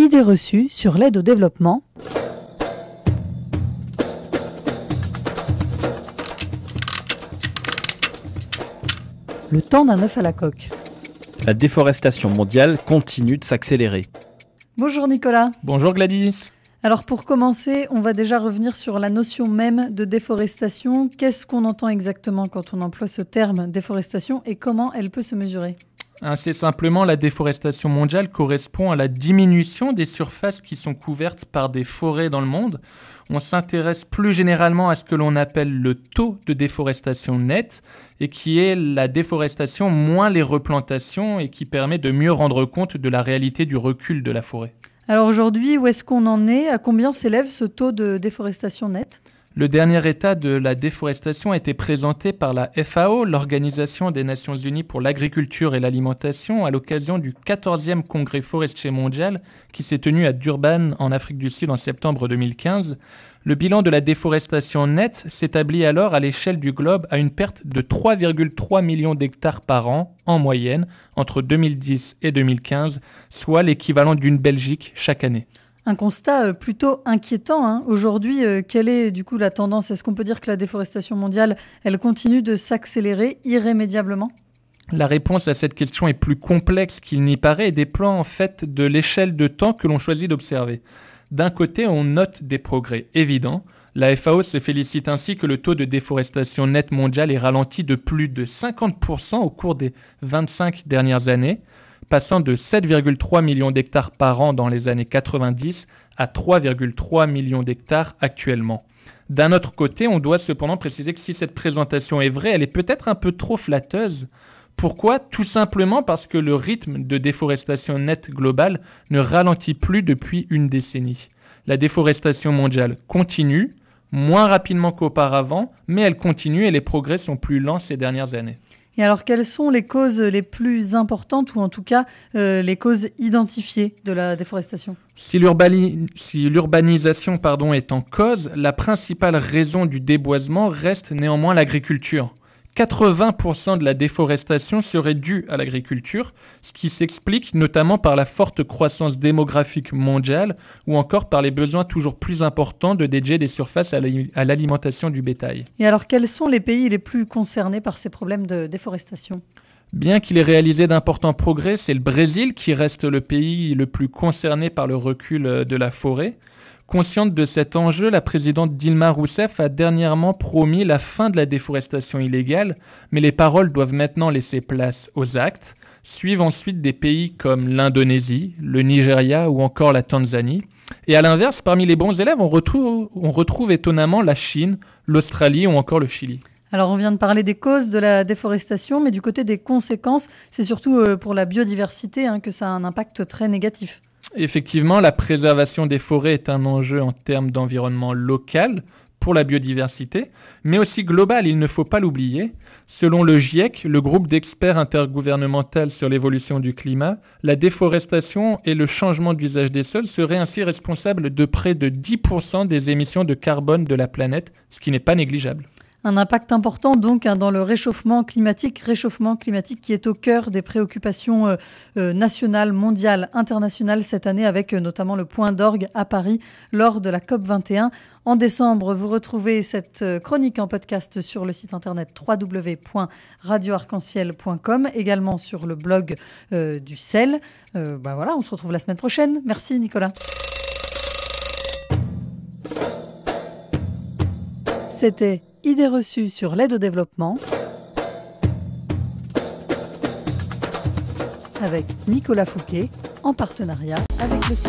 Idées reçues sur l'aide au développement. Le temps d'un œuf à la coque. La déforestation mondiale continue de s'accélérer. Bonjour Nicolas. Bonjour Gladys. Alors pour commencer, on va déjà revenir sur la notion même de déforestation. Qu'est-ce qu'on entend exactement quand on emploie ce terme déforestation et comment elle peut se mesurer ? Assez simplement, la déforestation mondiale correspond à la diminution des surfaces qui sont couvertes par des forêts dans le monde. On s'intéresse plus généralement à ce que l'on appelle le taux de déforestation nette et qui est la déforestation moins les replantations et qui permet de mieux rendre compte de la réalité du recul de la forêt. Alors aujourd'hui, où est-ce qu'on en est ? À combien s'élève ce taux de déforestation nette ? Le dernier état de la déforestation a été présenté par la FAO, l'Organisation des Nations Unies pour l'Agriculture et l'Alimentation, à l'occasion du 14e Congrès forestier mondial qui s'est tenu à Durban, en Afrique du Sud, en septembre 2015. Le bilan de la déforestation nette s'établit alors à l'échelle du globe à une perte de 3,3 millions d'hectares par an, en moyenne, entre 2010 et 2015, soit l'équivalent d'une Belgique chaque année. Un constat plutôt inquiétant. Aujourd'hui, quelle est du coup la tendance ? Est-ce qu'on peut dire que la déforestation mondiale, elle continue de s'accélérer irrémédiablement ? La réponse à cette question est plus complexe qu'il n'y paraît et dépend en fait de l'échelle de temps que l'on choisit d'observer. D'un côté, on note des progrès évidents. La FAO se félicite ainsi que le taux de déforestation nette mondiale est ralenti de plus de 50% au cours des 25 dernières années, passant de 7,3 millions d'hectares par an dans les années 90 à 3,3 millions d'hectares actuellement. D'un autre côté, on doit cependant préciser que si cette présentation est vraie, elle est peut-être un peu trop flatteuse. Pourquoi ? Tout simplement parce que le rythme de déforestation nette globale ne ralentit plus depuis une décennie. La déforestation mondiale continue, moins rapidement qu'auparavant, mais elle continue et les progrès sont plus lents ces dernières années. Et alors, quelles sont les causes les plus importantes, ou en tout cas les causes identifiées de la déforestation ? Si l'urbanisation est en cause, la principale raison du déboisement reste néanmoins l'agriculture. 80% de la déforestation serait due à l'agriculture, ce qui s'explique notamment par la forte croissance démographique mondiale ou encore par les besoins toujours plus importants de dédier des surfaces à l'alimentation du bétail. Et alors, quels sont les pays les plus concernés par ces problèmes de déforestation ? Bien qu'il ait réalisé d'importants progrès, c'est le Brésil qui reste le pays le plus concerné par le recul de la forêt. Consciente de cet enjeu, la présidente Dilma Rousseff a dernièrement promis la fin de la déforestation illégale, mais les paroles doivent maintenant laisser place aux actes. Suivent ensuite des pays comme l'Indonésie, le Nigeria ou encore la Tanzanie. Et à l'inverse, parmi les bons élèves, on retrouve étonnamment la Chine, l'Australie ou encore le Chili. Alors, on vient de parler des causes de la déforestation, mais du côté des conséquences, c'est surtout pour la biodiversité que ça a un impact très négatif. Effectivement, la préservation des forêts est un enjeu en termes d'environnement local pour la biodiversité, mais aussi global, il ne faut pas l'oublier. Selon le GIEC, le groupe d'experts intergouvernemental sur l'évolution du climat, la déforestation et le changement d'usage des sols seraient ainsi responsables de près de 10% des émissions de carbone de la planète, ce qui n'est pas négligeable. Un impact important donc dans le réchauffement climatique qui est au cœur des préoccupations nationales, mondiales, internationales cette année, avec notamment le point d'orgue à Paris lors de la COP21. En décembre, vous retrouvez cette chronique en podcast sur le site internet www.radioarc-en-ciel.com, également sur le blog du CEL. On se retrouve la semaine prochaine. Merci Nicolas. C'était Idées reçues sur l'aide au développement avec Nicolas Fouquet en partenariat avec le